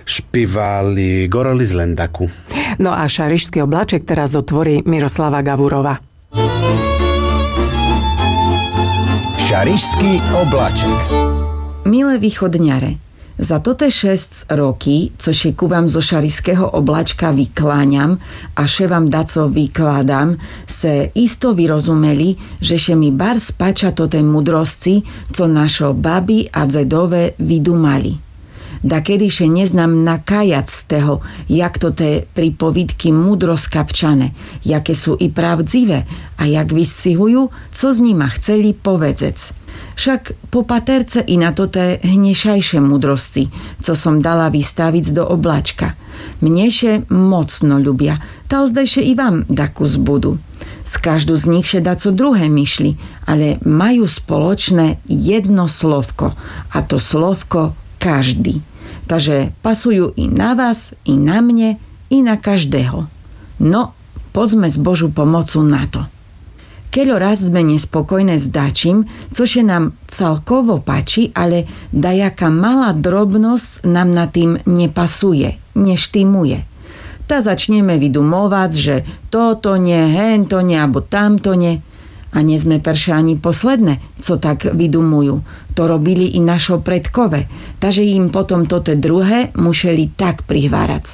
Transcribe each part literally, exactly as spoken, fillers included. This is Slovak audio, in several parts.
Špívali Goroli z Lendaku. No a Šarišský obláček teraz otvorí Miroslava Gavurova. Šarišský obláček. Milé východňare, za tote šest roky, co się ku vám zo šarišského oblačka vykláňam a še vám daco vykládam, se isto vyrozumeli, že še mi bar spáča tote mudrosci, co našo babi a dzedové vydumali. Da kedyže neznám nakájať z toho, jak to te pripovídky múdro skapčané, jaké sú i pravdzivé a jak vyscihujú, co z nima chceli povedzec. Však po paterce i na to te hnešajšie múdrosti, co som dala vystaviť do oblačka. Mneše mocno ľubia, ta ozdajše i vám daku zbudu. Z každú z nich še daco druhé myšli, ale majú spoločné jedno slovko, a to slovko každý. Takže pasujú i na vás, i na mne, i na každého. No, poďme s Božú pomocu na to. Keľo raz sme nespokojné s dačím, cože nám celkovo páči, ale dajaká malá drobnosť nám na tým nepasuje, neštimuje. Ta začneme vydumovať, že toto nie, hento nie, alebo tamto nie. A nie sme perše ani posledné, co tak vydumujú. To robili i našo predkové, takže im potom tote druhé museli tak prihvárať.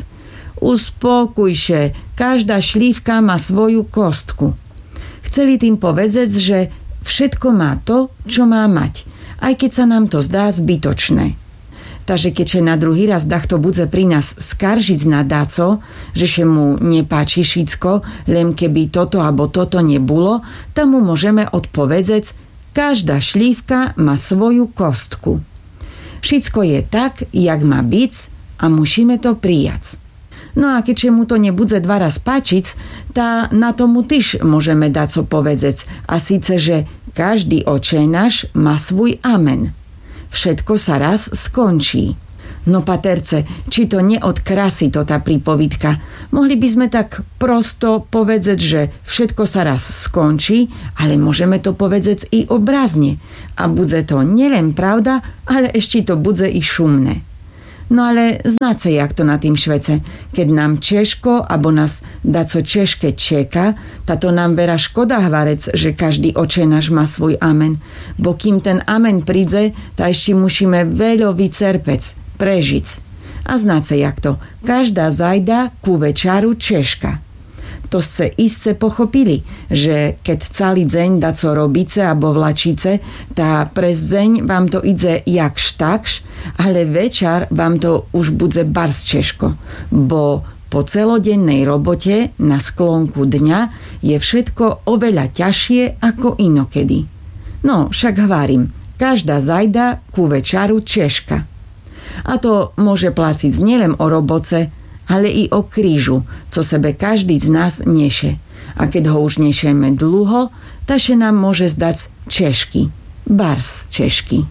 Uspokójše, každá šlívka má svoju kostku. Chceli tým povedať, že všetko má to, čo má mať, aj keď sa nám to zdá zbytočné. Takže keďže na druhý raz dachto budze pri nás skaržiť na dáco, že še mu nepáči šicko, len keby toto alebo toto nebulo, tam mu môžeme odpovedzeť, každá šlívka má svoju kostku. Šicko je tak, jak má byť a musíme to prijať. No a keďže mu to nebudze dva raz páčiť, tá na tomu tyž môžeme dáco povedzeť, a síce, že každý oče náš má svoj amen. Všetko sa raz skončí. No paterce, či to neodkrasí to tá prípovídka? Mohli by sme tak prosto povedzeť, že všetko sa raz skončí, ale môžeme to povedzeť i obrazne. A bude to nielen pravda, ale ešte to bude i šumné. No ale znáce, jak to na tým švece. Keď nám Češko, abo nás daco Češke čeka, tato nám vera škoda hvarec, že každý oče náš má svoj amen. Bo kým ten amen príde, ta ešte musíme veľo vycerpec, prežiť. A znáce, jak to. Každá zajda ku večaru Češka. To ste istce pochopili, že keď celý deň daco robice alebo vlačice, tá prez deň vám to ide jak štakš, ale večer vám to už bude bars češko, bo po celodennej robote na sklonku dňa je všetko oveľa ťažšie ako inokedy. No, však hvárim, každá zajda ku večaru Češka. A to môže pláciť nielen o roboce, ale i o krížu, co sebe každý z nás neše. A keď ho už nešeme dlho, taše nám môže zdať Češky, bars Češky.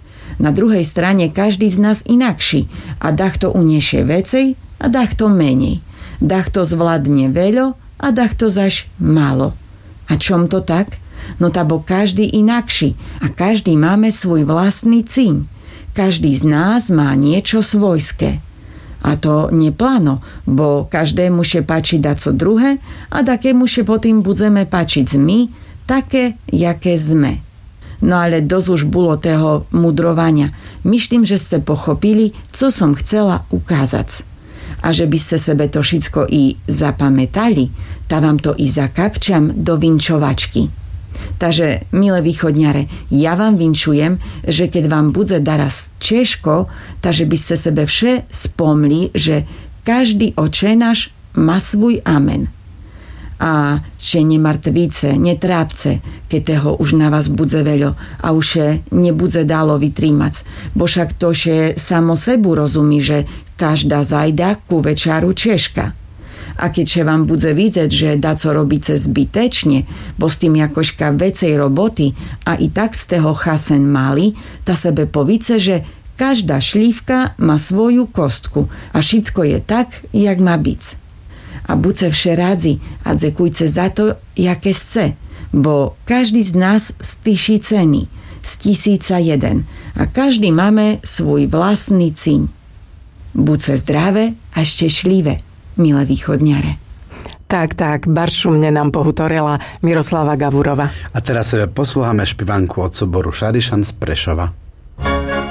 Na druhej strane každý z nás inakší a dachto uniesie vecej a dachto menej. Dachto zvládne veľo a dachto zaž málo. A čom to tak? No tabo každý inakší a každý máme svoj vlastný cíň. Každý z nás má niečo svojské. A to nepláno, bo každému še páči daco druhé a takému še potým budeme páčiť my, také, jaké sme. No ale dosť už bolo toho mudrovania. Myslím, že ste pochopili, co som chcela ukázať. A že by ste sebe to všetko i zapamätali, tá vám to i zakapčam do vinčovačky. Takže, milé východňare, ja vám vinčujem, že keď vám bude daraz Češko, takže by ste sebe vše spomli, že každý oče náš má svoj amen. A že nemartvice, netrápce, keď toho už na vás bude veľo a už nebude dalo vytrímať. Bo však to še samo sebu rozumí, že každá zajda ku večaru Češka. A keďže vám bude vidieť, že daco robíte zbytečne, bo s tým jakožka vecej roboty a i tak z toho chasen mali, ta sebe povíce, že každá šlívka má svoju kostku a všetko je tak, jak má byť. A buďte vše rádzi a dzekujte za to, jaké chce, bo každý z nás stýši ceny, z tisíca jeden a každý máme svoj vlastný cíň. Buďte zdravé a šťastlivé, milé východňare. Tak, tak, baršumne nám pohutorila Miroslava Gavurova. A teraz poslucháme špivanku od súboru Šarišan z Prešova.